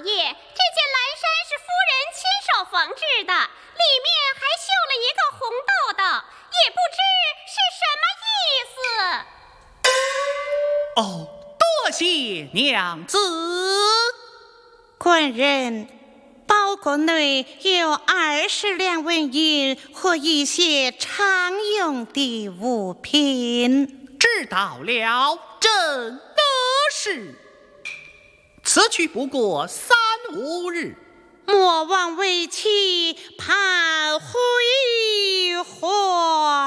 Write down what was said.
爷，这件蓝衫是夫人亲手缝制的，里面还绣了一个红豆豆，也不知是什么意思。 哦，多谢娘子。 官人，包裹内有20两纹银和一些常用的物品。 知道了，朕得是。此去不过3、5日， 莫枉为妻盼回还。